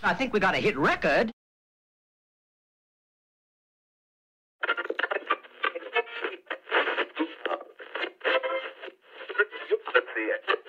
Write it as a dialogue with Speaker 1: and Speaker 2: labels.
Speaker 1: I think we got a hit record.
Speaker 2: Let's see it.